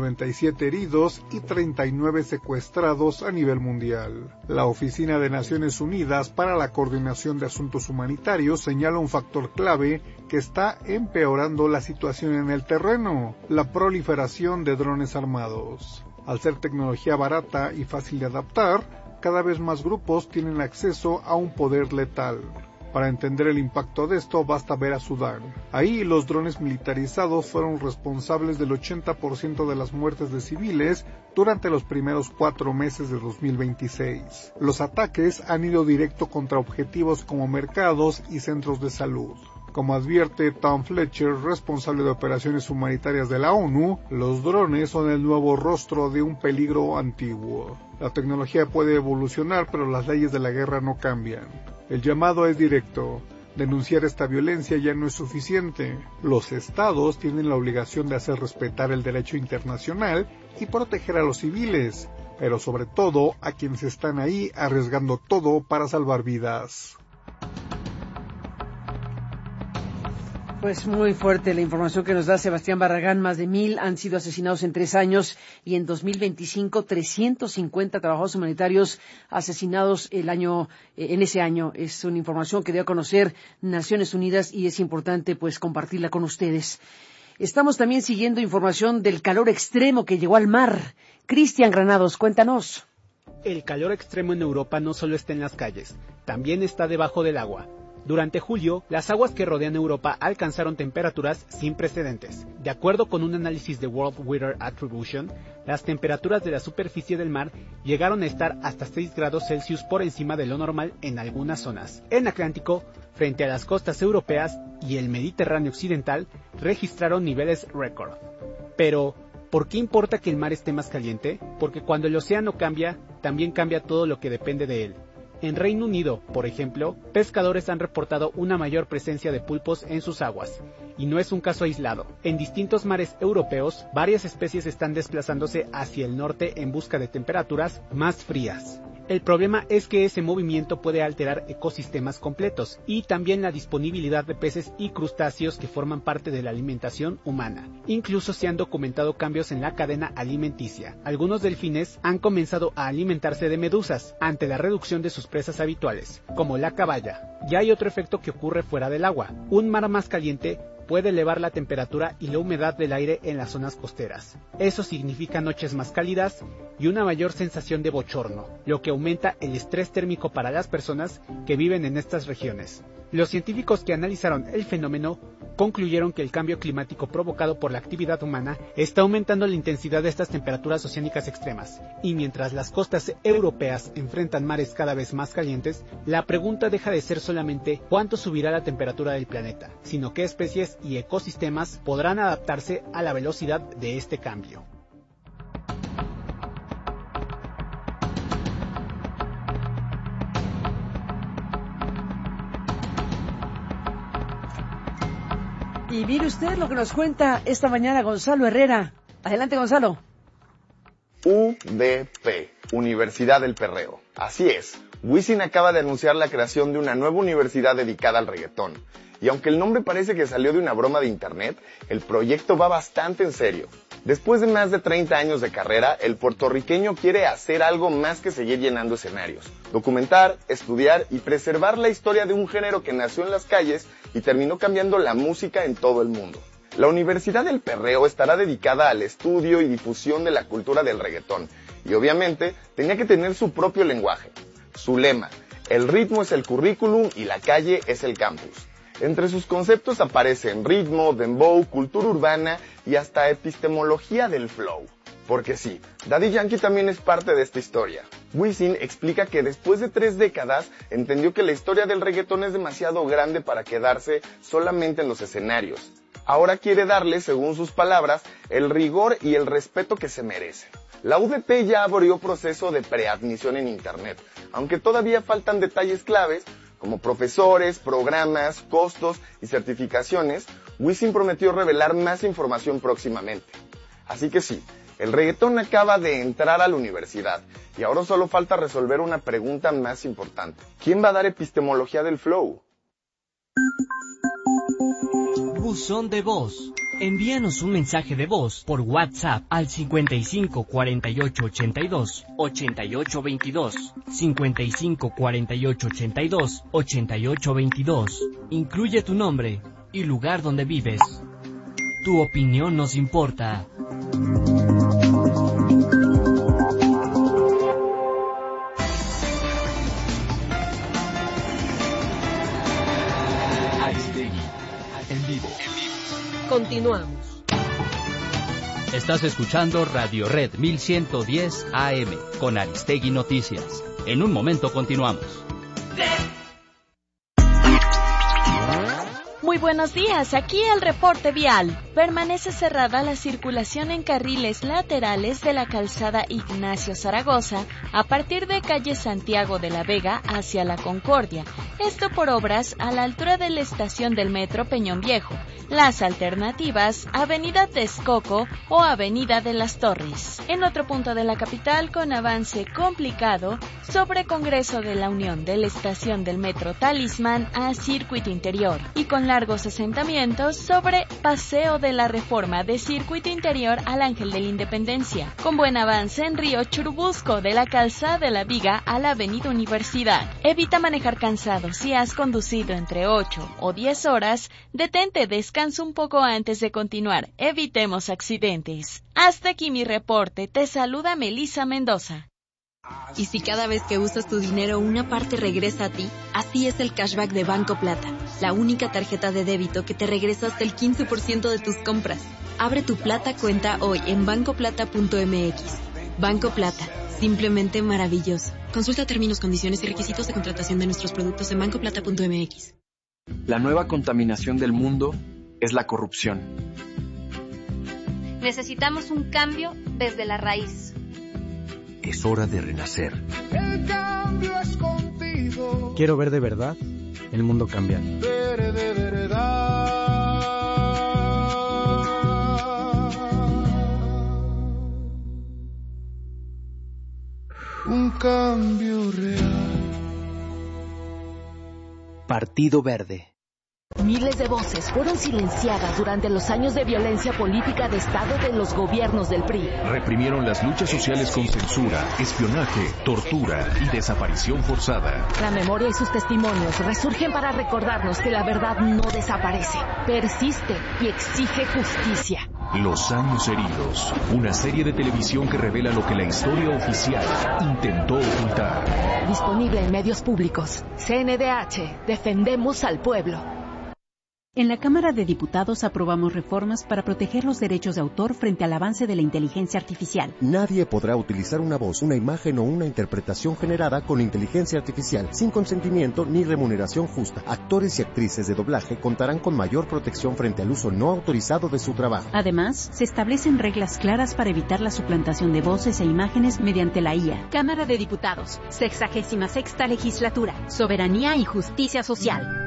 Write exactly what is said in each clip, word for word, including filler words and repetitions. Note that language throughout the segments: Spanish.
noventa y siete heridos y treinta y nueve secuestrados a nivel mundial. La Oficina de Naciones Unidas para la Coordinación de Asuntos Humanitarios señala un factor clave que está empeorando la situación en el terreno: la proliferación de drones armados. Al ser tecnología barata y fácil de adaptar, cada vez más grupos tienen acceso a un poder letal. Para entender el impacto de esto, basta ver a Sudán. Ahí, los drones militarizados fueron responsables del ochenta por ciento de las muertes de civiles durante los primeros cuatro meses de dos mil veintiséis. Los ataques han ido directo contra objetivos como mercados y centros de salud. Como advierte Tom Fletcher, responsable de operaciones humanitarias de la ONU, los drones son el nuevo rostro de un peligro antiguo. La tecnología puede evolucionar, pero las leyes de la guerra no cambian. El llamado es directo. Denunciar esta violencia ya no es suficiente. Los estados tienen la obligación de hacer respetar el derecho internacional y proteger a los civiles, pero sobre todo a quienes están ahí arriesgando todo para salvar vidas. Pues muy fuerte la información que nos da Sebastián Barragán. Más de mil han sido asesinados en tres años y en dos mil veinticinco trescientos cincuenta trabajadores humanitarios asesinados el año eh, en ese año. Es una información que dio a conocer Naciones Unidas y es importante pues compartirla con ustedes. Estamos también siguiendo información del calor extremo que llegó al mar. Cristian Granados, cuéntanos. El calor extremo en Europa no solo está en las calles, también está debajo del agua. Durante julio, las aguas que rodean Europa alcanzaron temperaturas sin precedentes. De acuerdo con un análisis de World Weather Attribution, las temperaturas de la superficie del mar llegaron a estar hasta seis grados Celsius por encima de lo normal en algunas zonas. En Atlántico, frente a las costas europeas y el Mediterráneo occidental, registraron niveles récord. Pero, ¿por qué importa que el mar esté más caliente? Porque cuando el océano cambia, también cambia todo lo que depende de él. En Reino Unido, por ejemplo, pescadores han reportado una mayor presencia de pulpos en sus aguas, y no es un caso aislado. En distintos mares europeos, varias especies están desplazándose hacia el norte en busca de temperaturas más frías. El problema es que ese movimiento puede alterar ecosistemas completos y también la disponibilidad de peces y crustáceos que forman parte de la alimentación humana. Incluso se han documentado cambios en la cadena alimenticia. Algunos delfines han comenzado a alimentarse de medusas ante la reducción de sus presas habituales, como la caballa. Y hay otro efecto que ocurre fuera del agua. Un mar más caliente puede elevar la temperatura y la humedad del aire en las zonas costeras. Eso significa noches más cálidas y una mayor sensación de bochorno, lo que aumenta el estrés térmico para las personas que viven en estas regiones. Los científicos que analizaron el fenómeno concluyeron que el cambio climático provocado por la actividad humana está aumentando la intensidad de estas temperaturas oceánicas extremas, y mientras las costas europeas enfrentan mares cada vez más calientes, la pregunta deja de ser solamente cuánto subirá la temperatura del planeta, sino qué especies y ecosistemas podrán adaptarse a la velocidad de este cambio. Y mire usted lo que nos cuenta esta mañana Gonzalo Herrera. Adelante, Gonzalo. U D P, Universidad del Perreo. Así es, Wisin acaba de anunciar la creación de una nueva universidad dedicada al reggaetón. Y aunque el nombre parece que salió de una broma de internet, el proyecto va bastante en serio. Después de más de treinta años de carrera, el puertorriqueño quiere hacer algo más que seguir llenando escenarios. Documentar, estudiar y preservar la historia de un género que nació en las calles y terminó cambiando la música en todo el mundo. La Universidad del Perreo estará dedicada al estudio y difusión de la cultura del reggaetón, y obviamente tenía que tener su propio lenguaje. Su lema: el ritmo es el currículum y la calle es el campus. Entre sus conceptos aparecen ritmo, dembow, cultura urbana y hasta epistemología del flow. Porque sí, Daddy Yankee también es parte de esta historia. Wisin explica que después de tres décadas entendió que la historia del reggaetón es demasiado grande para quedarse solamente en los escenarios. Ahora quiere darle, según sus palabras, el rigor y el respeto que se merece. La U D P ya abrió proceso de preadmisión en internet, aunque todavía faltan detalles claves, como profesores, programas, costos y certificaciones. Wisin prometió revelar más información próximamente. Así que sí, el reggaetón acaba de entrar a la universidad y ahora solo falta resolver una pregunta más importante. ¿Quién va a dar epistemología del flow? Buzón de voz. Envíanos un mensaje de voz por WhatsApp al cincuenta y cinco cuarenta y ocho ochenta y dos ochenta y ocho veintidós, cincuenta y cinco cuarenta y ocho ochenta y dos ochenta y ocho veintidós. Incluye tu nombre y lugar donde vives. Tu opinión nos importa. Aristegui, en vivo. Continuamos. Estás escuchando Radio Red mil ciento diez A M con Aristegui Noticias. En un momento continuamos. Muy buenos días, aquí el reporte vial. Permanece cerrada la circulación en carriles laterales de la calzada Ignacio Zaragoza a partir de calle Santiago de la Vega hacia la Concordia. Esto por obras a la altura de la estación del metro Peñón Viejo. Las alternativas, Avenida Texcoco o Avenida de las Torres. En otro punto de la capital, con avance complicado, sobre Congreso de la Unión de la estación del metro Talismán a Circuito Interior y con largos asentamientos sobre Paseo de la Reforma de Circuito Interior al Ángel de la Independencia, con buen avance en Río Churubusco de la Calzada de la Viga a la Avenida Universidad. Evita manejar cansado. Si has conducido entre ocho o diez horas, detente, descansa un poco antes de continuar. Evitemos accidentes. Hasta aquí mi reporte. Te saluda Melissa Mendoza. Y si cada vez que usas tu dinero una parte regresa a ti, así es el cashback de Banco Plata, la única tarjeta de débito que te regresa hasta el quince por ciento de tus compras. Abre tu Plata cuenta hoy en banco plata punto m x. Banco Plata, simplemente maravilloso. Consulta términos, condiciones y requisitos de contratación de nuestros productos en banco plata punto m x. La nueva contaminación del mundo es la corrupción. Necesitamos un cambio desde la raíz. Es hora de renacer. El cambio es contigo. Quiero ver de verdad el mundo cambiar. Ver de verdad. Un cambio real. Partido Verde. Miles de voces fueron silenciadas durante los años de violencia política de Estado de los gobiernos del P R I. Reprimieron las luchas sociales con censura, espionaje, tortura y desaparición forzada. La memoria y sus testimonios resurgen para recordarnos que la verdad no desaparece, persiste y exige justicia. Los años heridos, una serie de televisión que revela lo que la historia oficial intentó ocultar. Disponible en medios públicos. C N D H, defendemos al pueblo. En la Cámara de Diputados aprobamos reformas para proteger los derechos de autor frente al avance de la inteligencia artificial. Nadie podrá utilizar una voz, una imagen o una interpretación generada con inteligencia artificial sin consentimiento ni remuneración justa. Actores y actrices de doblaje contarán con mayor protección frente al uso no autorizado de su trabajo. Además, se establecen reglas claras para evitar la suplantación de voces e imágenes mediante la I A. Cámara de Diputados, sexagésima sexta legislatura, soberanía y justicia social.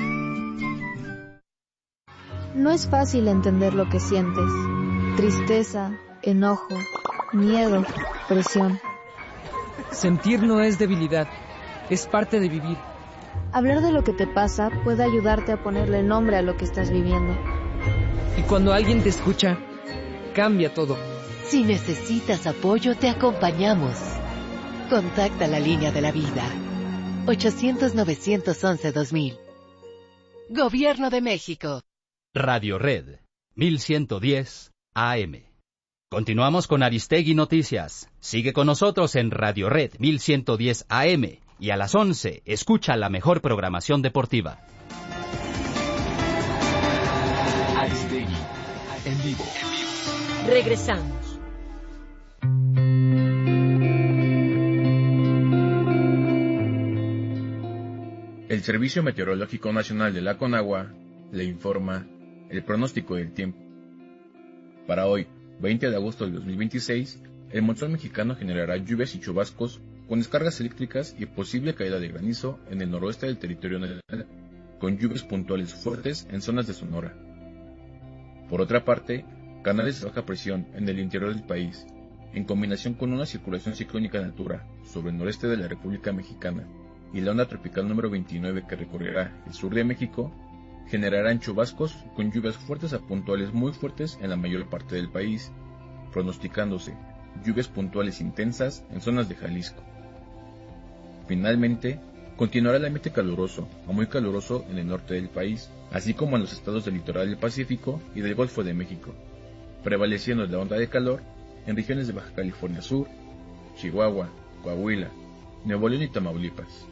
No es fácil entender lo que sientes. Tristeza, enojo, miedo, presión. Sentir no es debilidad, es parte de vivir. Hablar de lo que te pasa puede ayudarte a ponerle nombre a lo que estás viviendo. Y cuando alguien te escucha, cambia todo. Si necesitas apoyo, te acompañamos. Contacta la línea de la vida. ochocientos, novecientos once, dos mil. Gobierno de México. Radio Red mil ciento diez A M. Continuamos con Aristegui Noticias. Sigue con nosotros en Radio Red mil ciento diez A M y a las once escucha la mejor programación deportiva. Aristegui, en vivo. Regresamos. El Servicio Meteorológico Nacional de la Conagua le informa el pronóstico del tiempo. Para hoy, veinte de agosto del dos mil veintiséis, el monzón mexicano generará lluvias y chubascos con descargas eléctricas y posible caída de granizo en el noroeste del territorio nacional, con lluvias puntuales fuertes en zonas de Sonora. Por otra parte, canales de baja presión en el interior del país, en combinación con una circulación ciclónica de altura sobre el noreste de la República Mexicana y la onda tropical número veintinueve que recorrerá el sur de México, generarán chubascos con lluvias fuertes a puntuales muy fuertes en la mayor parte del país, pronosticándose lluvias puntuales intensas en zonas de Jalisco. Finalmente, continuará el ambiente caluroso o muy caluroso en el norte del país, así como en los estados del litoral del Pacífico y del Golfo de México, prevaleciendo la onda de calor en regiones de Baja California Sur, Chihuahua, Coahuila, Nuevo León y Tamaulipas.